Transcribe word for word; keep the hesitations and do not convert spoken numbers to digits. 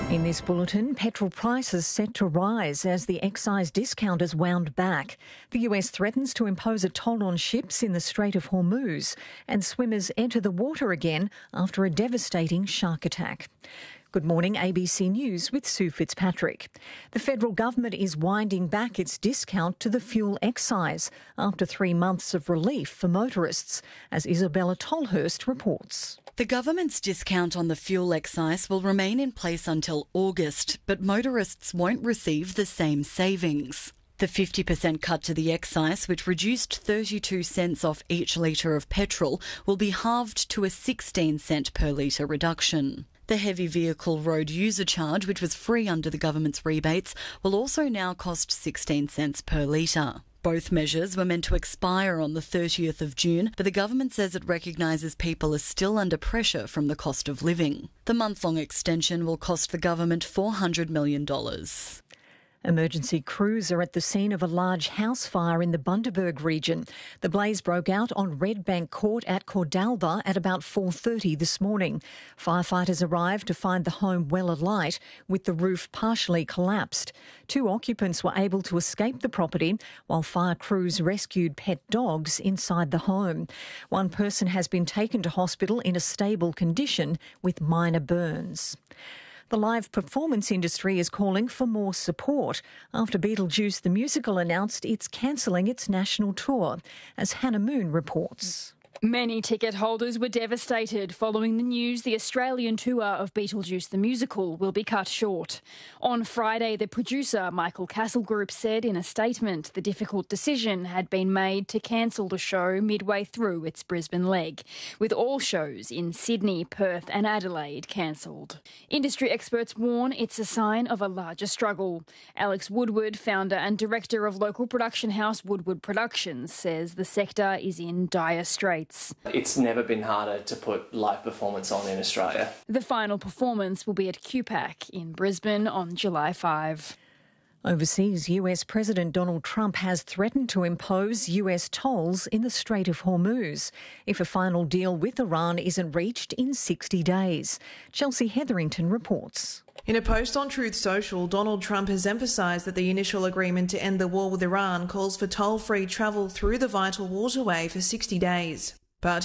In this bulletin, petrol prices set to rise as the excise discount is wound back. The U S threatens to impose a toll on ships in the Strait of Hormuz, and swimmers enter the water again after a devastating shark attack. Good morning, A B C News with Sue Fitzpatrick. The federal government is winding back its discount to the fuel excise after three months of relief for motorists, as Isabella Tolhurst reports. The government's discount on the fuel excise will remain in place until August, but motorists won't receive the same savings. The fifty percent cut to the excise, which reduced thirty-two cents off each litre of petrol, will be halved to a sixteen cent per litre reduction. The heavy vehicle road user charge, which was free under the government's rebates, will also now cost sixteen cents per litre. Both measures were meant to expire on the thirtieth of June, but the government says it recognises people are still under pressure from the cost of living. The month-long extension will cost the government four hundred million dollars. Emergency crews are at the scene of a large house fire in the Bundaberg region. The blaze broke out on Red Bank Court at Cordalba at about four thirty this morning. Firefighters arrived to find the home well alight, with the roof partially collapsed. Two occupants were able to escape the property, while fire crews rescued pet dogs inside the home. One person has been taken to hospital in a stable condition with minor burns. The live performance industry is calling for more support after Beetlejuice the Musical announced it's cancelling its national tour, as Hannah Moon reports. Many ticket holders were devastated following the news the Australian tour of Beetlejuice the Musical will be cut short. On Friday, the producer, Michael Castle Group, said in a statement the difficult decision had been made to cancel the show midway through its Brisbane leg, with all shows in Sydney, Perth and Adelaide cancelled. Industry experts warn it's a sign of a larger struggle. Alex Woodward, founder and director of local production house Woodward Productions, says the sector is in dire straits. It's never been harder to put live performance on in Australia. The final performance will be at Q PAC in Brisbane on July fifth. Overseas, U S President Donald Trump has threatened to impose U S tolls in the Strait of Hormuz if a final deal with Iran isn't reached in sixty days. Chelsea Hetherington reports. In a post on Truth Social, Donald Trump has emphasised that the initial agreement to end the war with Iran calls for toll-free travel through the vital waterway for sixty days.